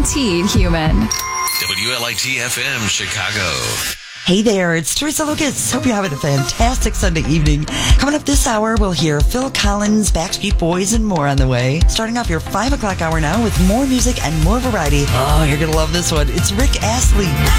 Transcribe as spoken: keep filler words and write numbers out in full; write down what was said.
guaranteed human. W L I T F M Chicago. Hey there, it's Teresa Lucas. Hope you're having a fantastic Sunday evening. Coming up this hour, we'll hear Phil Collins, Backstreet Boys, and more on the way. Starting off your five o'clock hour now with more music and more variety. Oh, you're going to love this one. It's Rick Astley.